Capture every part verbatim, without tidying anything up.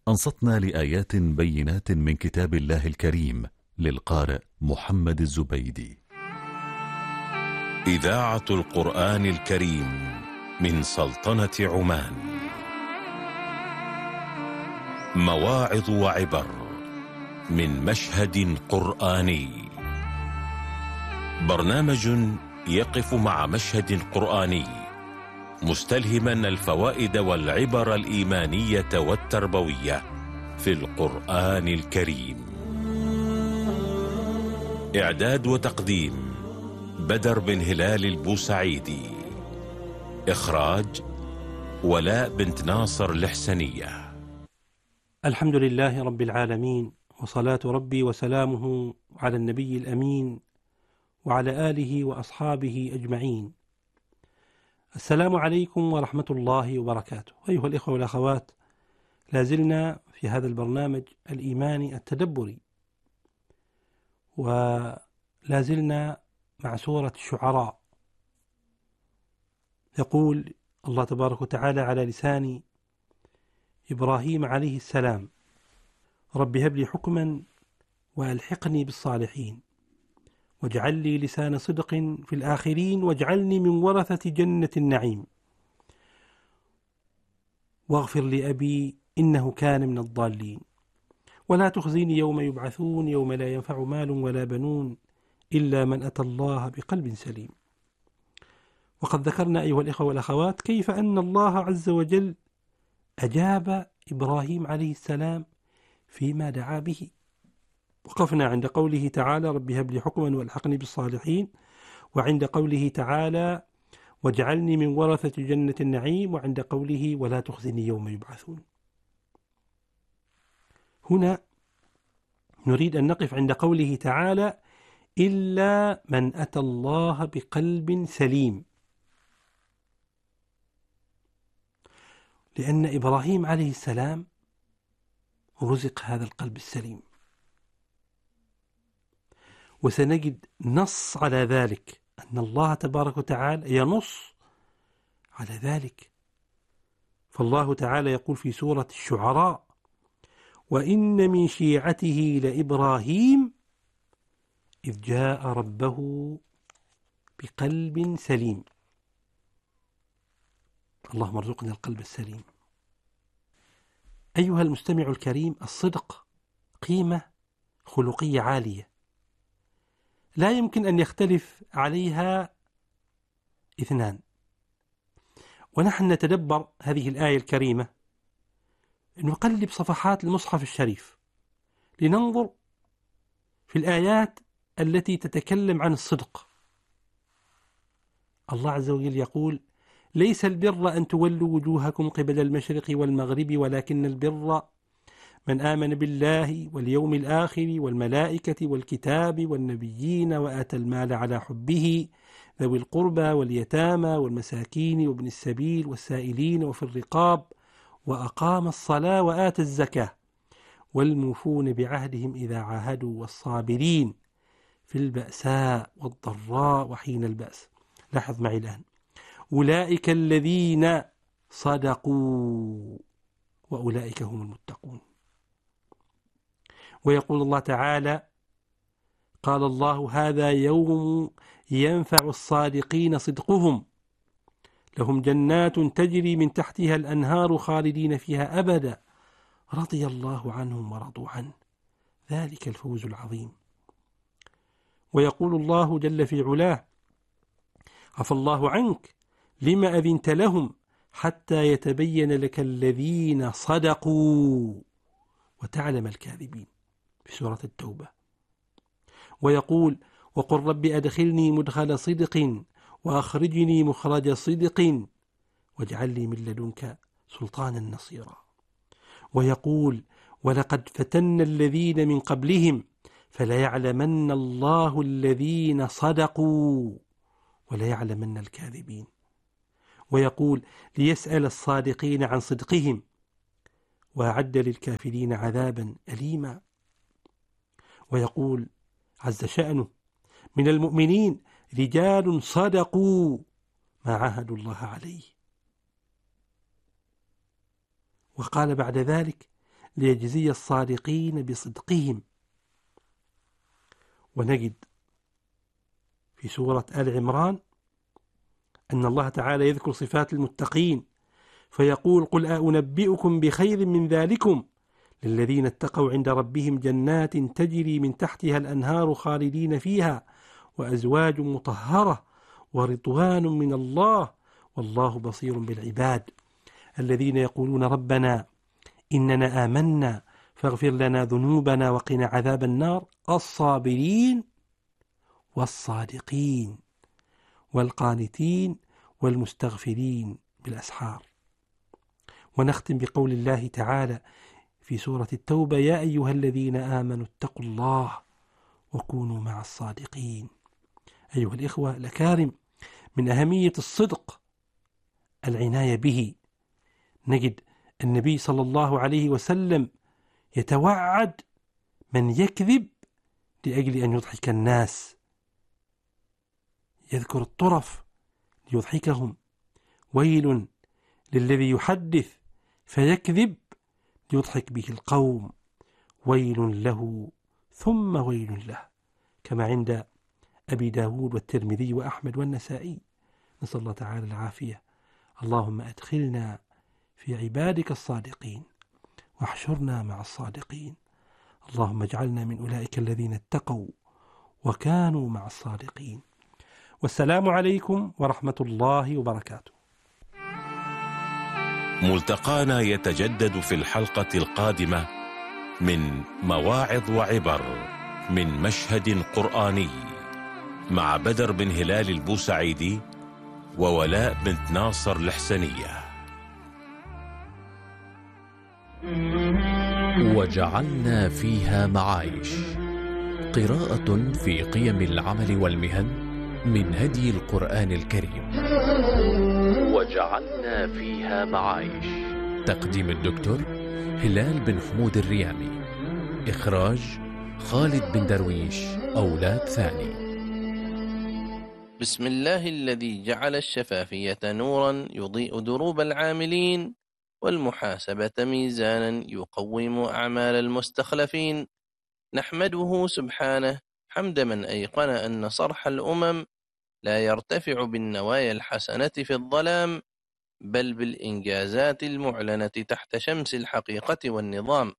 أنصتنا لآيات بينات من كتاب الله الكريم للقارئ محمد الزبيدي. إذاعة القرآن الكريم من سلطنة عمان. مواعظ وعبر من مشهد قرآني. برنامج يقف مع مشهد قرآني مستلهما الفوائد والعبر الإيمانية والتربوية في القرآن الكريم. إعداد وتقديم بدر بن هلال البوسعيدي. إخراج ولاء بنت ناصر الحسنية. الحمد لله رب العالمين، وصلاة ربي وسلامه على النبي الأمين وعلى آله وأصحابه أجمعين. السلام عليكم ورحمة الله وبركاته. أيها الإخوة والأخوات، لازلنا في هذا البرنامج الإيماني التدبري، ولازلنا مع سورة الشعراء. يقول الله تبارك وتعالى على لسان إبراهيم عليه السلام: رب هب لي حكما وألحقني بالصالحين واجعل لي لسان صدق في الآخرين واجعلني من ورثة جنة النعيم واغفر لأبي إنه كان من الضالين ولا تخزيني يوم يبعثون يوم لا ينفع مال ولا بنون إلا من أتى الله بقلب سليم. وقد ذكرنا أيها الإخوة والأخوات كيف أن الله عز وجل أجاب إبراهيم عليه السلام فيما دعا به. وقفنا عند قوله تعالى: رب هب لي حكما والحقني بالصالحين، وعند قوله تعالى: واجعلني من ورثة جنة النعيم، وعند قوله: ولا تخزني يوم يبعثون. هنا نريد أن نقف عند قوله تعالى: إلا من أتى الله بقلب سليم، لأن إبراهيم عليه السلام رزق هذا القلب السليم، وسنجد نص على ذلك، أن الله تبارك وتعالى ينص على ذلك. فالله تعالى يقول في سورة الشعراء: وإن من شيعته لإبراهيم إذ جاء ربه بقلب سليم. اللهم ارزقنا القلب السليم. أيها المستمع الكريم، الصدق قيمة خلقية عالية لا يمكن أن يختلف عليها اثنان. ونحن نتدبر هذه الآية الكريمة، نقلب صفحات المصحف الشريف لننظر في الآيات التي تتكلم عن الصدق. الله عز وجل يقول: ليس البر أن تولوا وجوهكم قبل المشرق والمغرب ولكن البر من آمن بالله واليوم الآخر والملائكة والكتاب والنبيين وآتى المال على حبه ذوي القربى واليتامى والمساكين وابن السبيل والسائلين وفي الرقاب وأقام الصلاة وآتى الزكاة والموفون بعهدهم إذا عاهدوا والصابرين في البأساء والضراء وحين البأس. لاحظ معي الآن: أولئك الذين صدقوا وأولئك هم المتقون. ويقول الله تعالى: قال الله: هذا يوم ينفع الصادقين صدقهم لهم جنات تجري من تحتها الأنهار خالدين فيها أبدا رضي الله عنهم ورضوا عنه ذلك الفوز العظيم. ويقول الله جل في علاه: عفى الله عنك لما أذنت لهم حتى يتبين لك الذين صدقوا وتعلم الكاذبين في سورة التوبة. ويقول: وقل رب أدخلني مدخل صدق وأخرجني مخرج صدق واجعل لي من لدنك سلطانا نصيرا. ويقول: ولقد فتنا الذين من قبلهم فليعلمن الله الذين صدقوا وليعلمن الكاذبين. ويقول: ليسأل الصادقين عن صدقهم وأعد للكافرين عذابا أليما. ويقول عز شأنه: من المؤمنين رجال صدقوا ما عاهدوا الله عليه. وقال بعد ذلك: ليجزي الصادقين بصدقهم. ونجد في سورة آل عمران أن الله تعالى يذكر صفات المتقين فيقول: قل أنبئكم بخير من ذلكم للذين اتقوا عند ربهم جنات تجري من تحتها الأنهار خالدين فيها وأزواج مطهرة ورضوان من الله والله بصير بالعباد الذين يقولون ربنا إننا آمنا فاغفر لنا ذنوبنا وقنا عذاب النار الصابرين والصادقين والقانتين والمستغفرين بالأسحار. ونختم بقول الله تعالى في سورة التوبة: يا أيها الذين آمنوا اتقوا الله وكونوا مع الصادقين. أيها الإخوة الأكارم، من أهمية الصدق العناية به. نجد النبي صلى الله عليه وسلم يتوعد من يكذب لأجل أن يضحك الناس، يذكر الطرف ليضحكهم: ويل للذي يحدث فيكذب ليضحك به القوم، ويل له ثم ويل له، كما عند أبي داود والترمذي وأحمد والنسائي. نسأل الله تعالى العافية. اللهم أدخلنا في عبادك الصادقين واحشرنا مع الصادقين. اللهم اجعلنا من أولئك الذين اتقوا وكانوا مع الصادقين. والسلام عليكم ورحمة الله وبركاته. ملتقانا يتجدد في الحلقة القادمة من مواعظ وعبر من مشهد قرآني مع بدر بن هلال البوسعيدي وولاء بنت ناصر الحسنية. وجعلنا فيها معايش، قراءة في قيم العمل والمهن من هدي القرآن الكريم. وجعلنا فيها معايش، تقديم الدكتور هلال بن حمود الريامي، إخراج خالد بن درويش أولاد ثاني. بسم الله الذي جعل الشفافية نورا يضيء دروب العاملين والمحاسبة ميزانا يقوم أعمال المستخلفين. نحمده سبحانه حمد من أيقن أن صرح الأمم لا يرتفع بالنوايا الحسنة في الظلام، بل بالإنجازات المعلنة تحت شمس الحقيقة والنظام.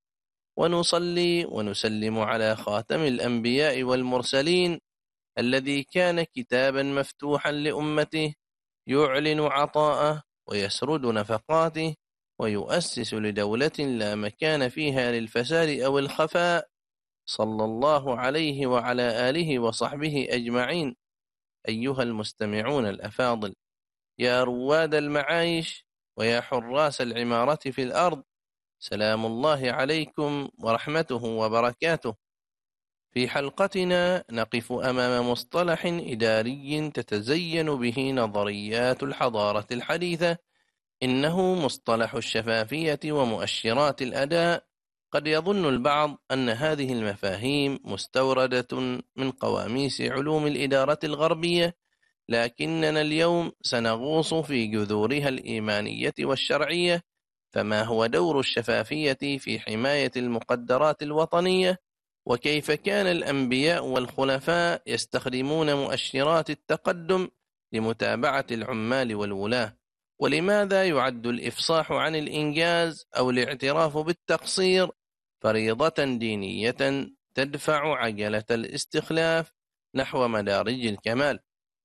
ونصلي ونسلم على خاتم الأنبياء والمرسلين الذي كان كتابا مفتوحا لأمته يعلن عطاءه ويسرد نفقاته ويؤسس لدولة لا مكان فيها للفساد أو الخفاء، صلى الله عليه وعلى آله وصحبه أجمعين. أيها المستمعون الأفاضل، يا رواد المعايش ويا حراس العمارة في الأرض، سلام الله عليكم ورحمته وبركاته. في حلقتنا نقف أمام مصطلح إداري تتزين به نظريات الحضارة الحديثة، إنه مصطلح الشفافية ومؤشرات الأداء. قد يظن البعض أن هذه المفاهيم مستوردة من قواميس علوم الإدارة الغربية، لكننا اليوم سنغوص في جذورها الإيمانية والشرعية. فما هو دور الشفافية في حماية المقدرات الوطنية؟ وكيف كان الأنبياء والخلفاء يستخدمون مؤشرات التقدم لمتابعة العمال والولاة؟ ولماذا يعد الإفصاح عن الإنجاز أو الاعتراف بالتقصير فريضة دينية تدفع عجلة الاستخلاف نحو مدارج الكمال؟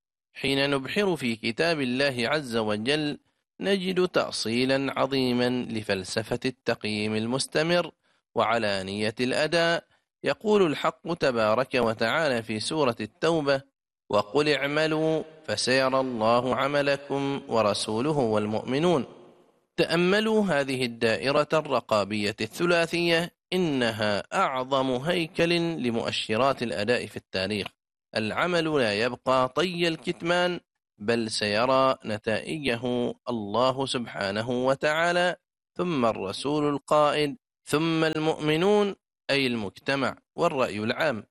حين نبحر في كتاب الله عز وجل نجد تأصيلا عظيما لفلسفة التقييم المستمر وعلانية الأداء. يقول الحق تبارك وتعالى في سورة التوبة: وقل اعملوا فسيرى الله عملكم ورسوله والمؤمنون. تأملوا هذه الدائرة الرقابية الثلاثية، إنها أعظم هيكل لمؤشرات الأداء في التاريخ. العمل لا يبقى طي الكتمان، بل سيرى نتائجه الله سبحانه وتعالى، ثم الرسول القائد، ثم المؤمنون أي المجتمع والرأي العام.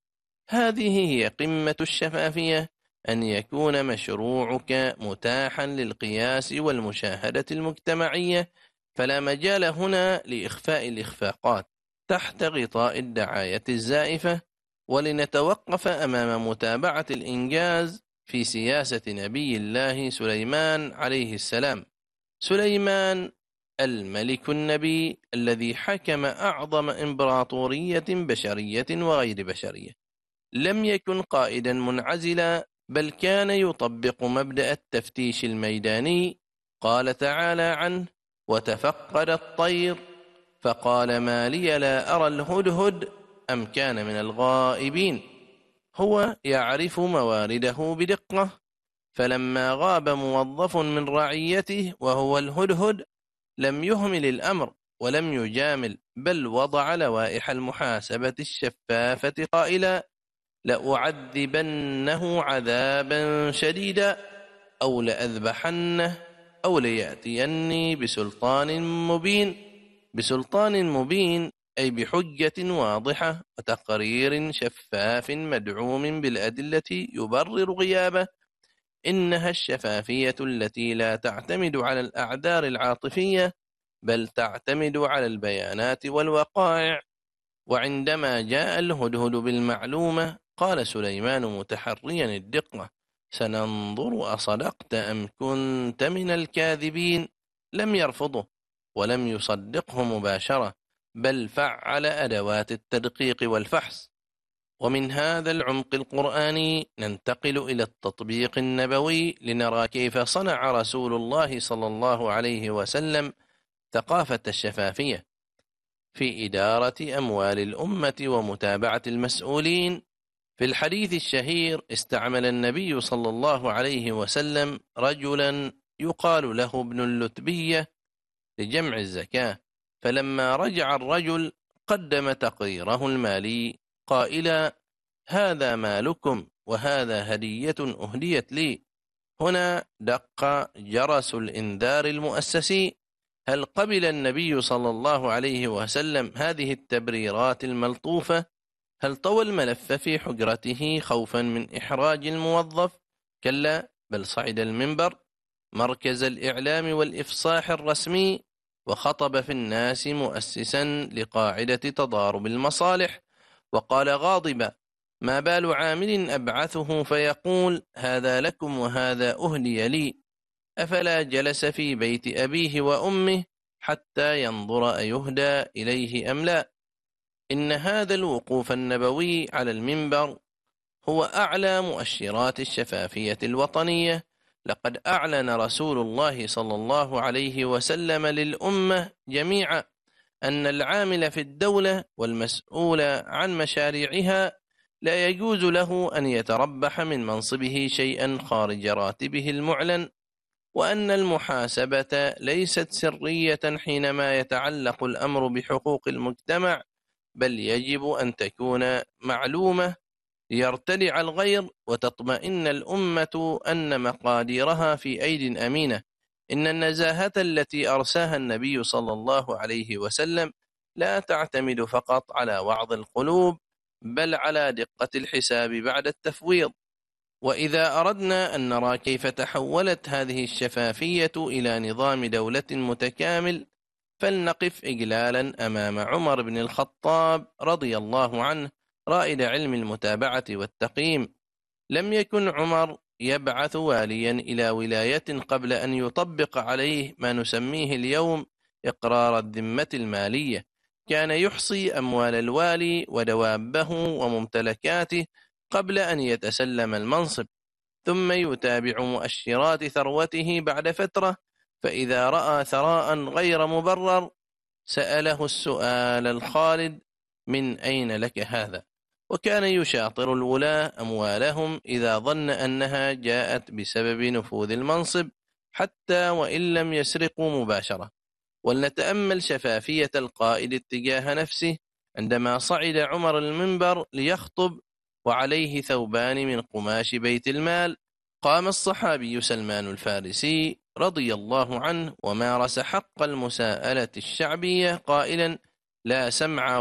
هذه هي قمة الشفافية، أن يكون مشروعك متاحا للقياس والمشاهدة المجتمعية فلا مجال هنا لإخفاء الإخفاقات تحت غطاء الدعاية الزائفة، ولنتوقف أمام متابعة الإنجاز في سياسة نبي الله سليمان عليه السلام. سليمان الملك النبي الذي حكم أعظم إمبراطورية بشرية وغير بشرية، لم يكن قائدا منعزلا، بل كان يطبق مبدأ التفتيش الميداني. قال تعالى عنه: وتفقد الطير فقال ما لي لا أرى الهدهد أم كان من الغائبين. هو يعرف موارده بدقة، فلما غاب موظف من رعيته وهو الهدهد لم يهمل الأمر ولم يجامل، بل وضع لوائح المحاسبة الشفافة قائلا: لأعذبنه عذابا شديدا أو لأذبحنه أو ليأتيني بسلطان مبين. بسلطان مبين أي بحجة واضحة وتقرير شفاف مدعوم بالأدلة يبرر غيابه. إنها الشفافية التي لا تعتمد على الأعذار العاطفية، بل تعتمد على البيانات والوقائع. وعندما جاء الهدهد بالمعلومة قال سليمان متحريا الدقة: سننظر أصدقت أم كنت من الكاذبين. لم يرفضه ولم يصدقه مباشرة، بل فعل أدوات التدقيق والفحص. ومن هذا العمق القرآني ننتقل إلى التطبيق النبوي لنرى كيف صنع رسول الله صلى الله عليه وسلم ثقافة الشفافية في إدارة أموال الأمة ومتابعة المسؤولين. في الحديث الشهير استعمل النبي صلى الله عليه وسلم رجلا يقال له ابن اللتبية لجمع الزكاة، فلما رجع الرجل قدم تقريره المالي قائلا: هذا مالكم وهذا هدية أهديت لي. هنا دق جرس الإنذار المؤسسي. هل قبل النبي صلى الله عليه وسلم هذه التبريرات الملطوفة؟ هل طوى الملف في حجرته خوفا من إحراج الموظف؟ كلا، بل صعد المنبر مركز الإعلام والإفصاح الرسمي وخطب في الناس مؤسسا لقاعدة تضارب المصالح، وقال غاضبا: ما بال عامل أبعثه فيقول هذا لكم وهذا أهدي لي؟ أفلا جلس في بيت أبيه وأمه حتى ينظر أيهدى إليه أم لا؟ إن هذا الوقوف النبوي على المنبر هو أعلى مؤشرات الشفافية الوطنية. لقد أعلن رسول الله صلى الله عليه وسلم للأمة جميعا أن العامل في الدولة والمسؤول عن مشاريعها لا يجوز له أن يتربح من منصبه شيئا خارج راتبه المعلن، وأن المحاسبة ليست سرية حينما يتعلق الأمر بحقوق المجتمع، بل يجب أن تكون معلومة ليرتدع الغير وتطمئن الأمة أن مقاديرها في أيد أمينة. إن النزاهة التي أرساها النبي صلى الله عليه وسلم لا تعتمد فقط على وعظ القلوب، بل على دقة الحساب بعد التفويض. وإذا أردنا أن نرى كيف تحولت هذه الشفافية إلى نظام دولة متكامل، فلنقف إجلالا أمام عمر بن الخطاب رضي الله عنه رائد علم المتابعة والتقييم. لم يكن عمر يبعث واليا إلى ولاية قبل أن يطبق عليه ما نسميه اليوم إقرار الذمة المالية. كان يحصي أموال الوالي ودوابه وممتلكاته قبل أن يتسلم المنصب، ثم يتابع مؤشرات ثروته بعد فترة، فإذا رأى ثراء غير مبرر سأله السؤال الخالد: من أين لك هذا؟ وكان يشاطر الولاة أموالهم إذا ظن أنها جاءت بسبب نفوذ المنصب، حتى وإن لم يسرقوا مباشرة. ولنتأمل شفافية القائد اتجاه نفسه عندما صعد عمر المنبر ليخطب وعليه ثوبان من قماش بيت المال. قام الصحابي سلمان الفارسي رضي الله عنه ومارس حق المساءلة الشعبية قائلا: لا سمع